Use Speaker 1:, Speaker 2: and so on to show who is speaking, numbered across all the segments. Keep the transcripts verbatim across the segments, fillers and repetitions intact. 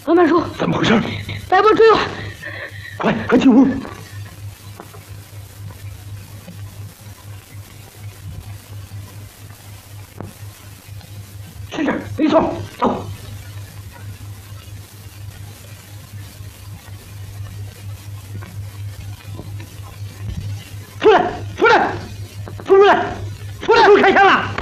Speaker 1: 老满叔，
Speaker 2: 怎么回事？
Speaker 1: 白波追我！
Speaker 2: 快，快进屋！是这儿，没错，走。出来，出来，出来，出来！不开枪了！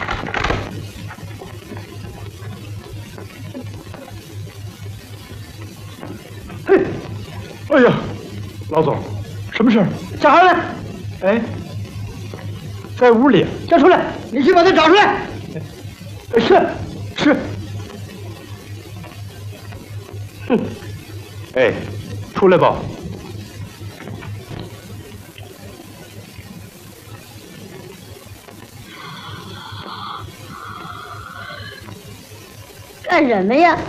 Speaker 2: 嘿，哎呀，老总，什么事儿？小孩呢？哎，在屋里。叫出来，你去把他找出来。是，是。哼，哎，出来吧。
Speaker 1: 干什么呀？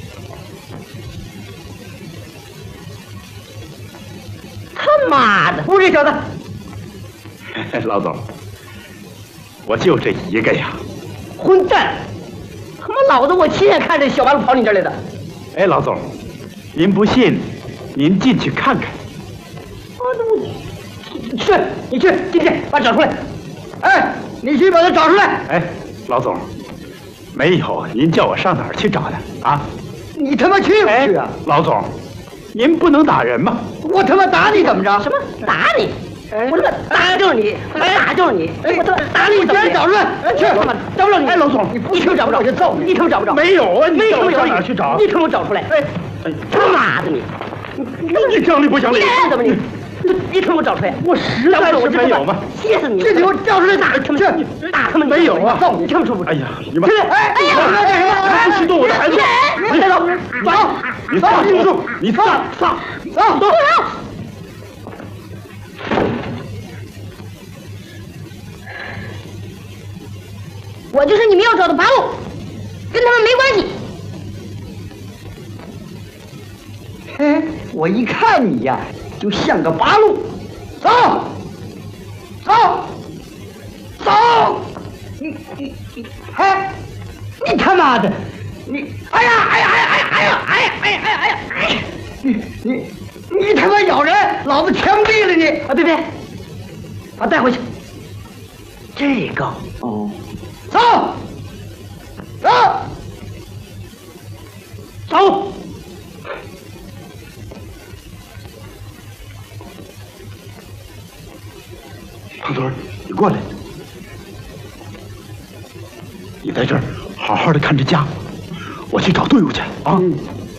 Speaker 1: 他妈的，不是小子！
Speaker 2: 老总，我就这一个呀！
Speaker 1: 混蛋！他妈老子我亲眼看着小八路跑你这儿来的。
Speaker 2: 哎，老总，您不信，您进去看看。
Speaker 1: 我怎么？去，你去进去把他找出来。哎，你去把他找出来。
Speaker 2: 哎，老总。没有，您叫我上哪儿去找他啊？
Speaker 1: 你他妈去不去啊？
Speaker 2: 老总，您不能打人吗？
Speaker 1: 我他妈打你怎么着？什么打你？我他妈打就是你，打就是你！我他妈打你怎么？找出来！去，他妈找不着你！哎，老总，你一听找不着我就揍你！一听找不着？
Speaker 2: 没有啊，你
Speaker 1: 没有
Speaker 2: 上哪儿去找？
Speaker 1: 一听我找出来！哎，他妈的你！
Speaker 2: 你你讲理不讲理？
Speaker 1: 你怎么你？你听我找出来！
Speaker 2: 我实在是没有嘛！
Speaker 1: 歇死你！这给我找出来打他们！去打他们！
Speaker 2: 没有啊！
Speaker 1: 揍你！听说不？
Speaker 2: 哎呀，你们！
Speaker 1: 哎哎呀！干什么？
Speaker 2: 不许动我的孩子！
Speaker 1: 你走走，
Speaker 2: 你放心住！你放放
Speaker 1: 走走！我就是你们要找的八路，跟他们没关系。
Speaker 3: 嘿，我一看你呀，就像个八路。走，走，走！你你你，嘿，你他妈的，你！哎呀哎呀哎呀哎呀哎呀哎呀哎呀哎呀哎呀！你你你他妈咬人，老子枪毙了你！
Speaker 1: 啊，别别，把他带回去。这个
Speaker 3: 哦，
Speaker 1: 走，走，走。
Speaker 2: 胖墩儿，你过来，你在这儿好好的看着家，我去找队伍去啊。
Speaker 3: 嗯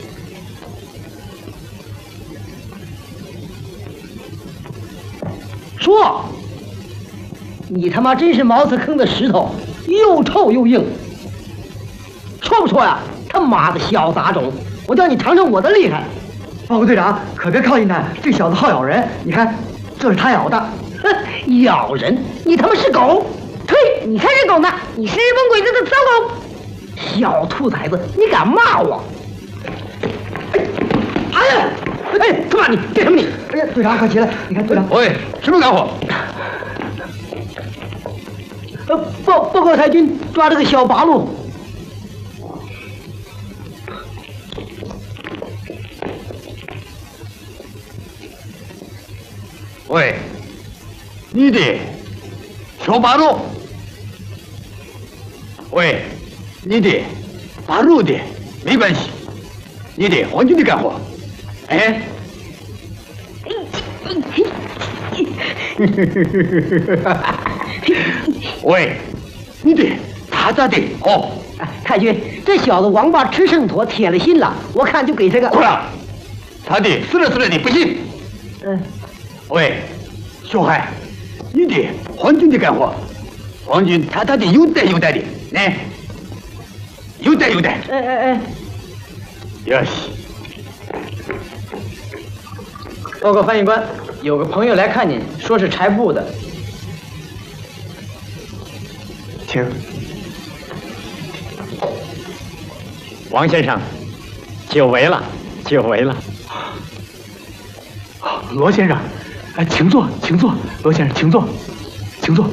Speaker 1: 说，你他妈真是茅厕坑的石头，又臭又硬，说不说呀？他妈的小杂种，我叫你尝尝我的厉害！
Speaker 3: 报告队长，可别靠近他，这小子好咬人。你看，这是他咬的。
Speaker 1: 哼，咬人！你他妈是狗！呸！你才是狗呢！你是日本鬼子的糟狗！小兔崽子，你敢骂我？哎呀！哎，他妈你干什么你？
Speaker 3: 哎呀，队长快起来！你看队长，
Speaker 2: 喂，什么干活？
Speaker 1: 呃，报报告太君，抓了个小八路。
Speaker 2: 喂，你的小八路。喂，你的八路的没关系，你的皇军的干活。哎。喂，你的他咋的？哦，
Speaker 1: 哎，太君，这小子王八吃剩坨，铁了心了，我看就给这个。
Speaker 2: 过来，他的死了死了的不行。
Speaker 1: 嗯。
Speaker 2: 喂，小孩，你的皇军的干活，皇军他他的有带有带的，来，有带有带。
Speaker 1: 哎哎哎，
Speaker 2: 哟西。
Speaker 4: 报告翻译官，有个朋友来看您，说是柴布的。
Speaker 2: 请。王先生，久违了，久违了。罗先生，哎，请坐，请坐，罗先生，请坐。